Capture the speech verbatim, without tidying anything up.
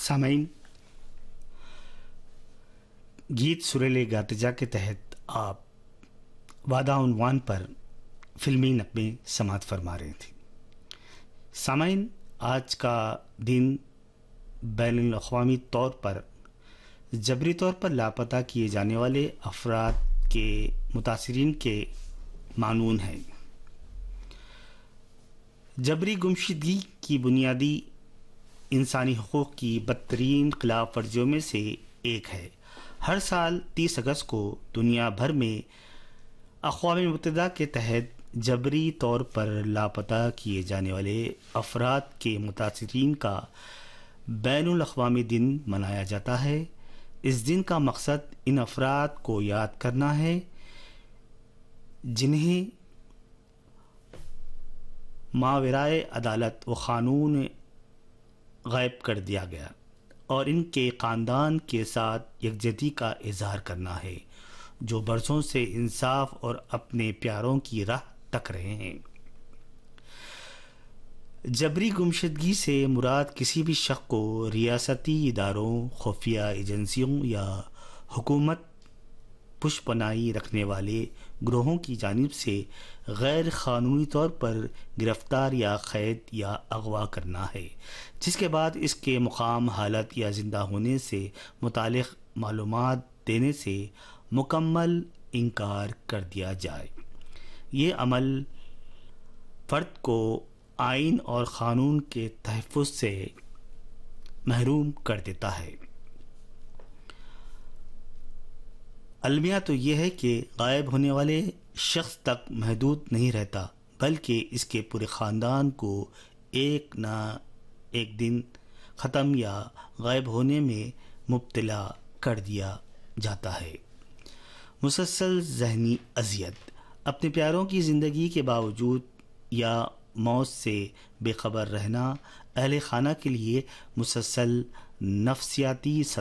سامعین، گیت سریلے گاتے جا کے تحت آپ وعدہ عنوان پر فلمی نغمے سماعت فرما رہے تھے. سامعین، آج کا دن بین الاقوامی طور پر جبری طور پر لاپتہ کیے جانے والے افراد کے متاثرین کے معنون ہے. جبری گمشدگی کی بنیادی انسانی حقوق کی بدترین خلاف ورزیوں میں سے ایک ہے. ہر سال تیس اگست کو دنیا بھر میں اقوام متحدہ کے تحت جبری طور پر لاپتہ کیے جانے والے افراد کے متاثرین کا بین الاقوامی دن منایا جاتا ہے. اس دن کا مقصد ان افراد کو یاد کرنا ہے جنہیں ماورائے عدالت و قانون غائب کر دیا گیا، اور ان کے خاندان کے ساتھ یکجہتی کا اظہار کرنا ہے جو برسوں سے انصاف اور اپنے پیاروں کی راہ تک رہے ہیں. جبری گمشدگی سے مراد کسی بھی شخص کو ریاستی اداروں، خفیہ ایجنسیوں یا حکومت پشپناہی رکھنے والے گروہوں کی جانب سے غیر قانونی طور پر گرفتار یا قید یا اغوا کرنا ہے، جس کے بعد اس کے مقام، حالت یا زندہ ہونے سے متعلق معلومات دینے سے مکمل انکار کر دیا جائے. یہ عمل فرد کو آئین اور قانون کے تحفظ سے محروم کر دیتا ہے. المیہ تو یہ ہے کہ غائب ہونے والے شخص تک محدود نہیں رہتا، بلکہ اس کے پورے خاندان کو ایک نہ ایک دن ختم یا غائب ہونے میں مبتلا کر دیا جاتا ہے. مسلسل ذہنی اذیت، اپنے پیاروں کی زندگی کے باوجود یا موت سے بے خبر رہنا اہل خانہ کے لیے مسلسل نفسیاتی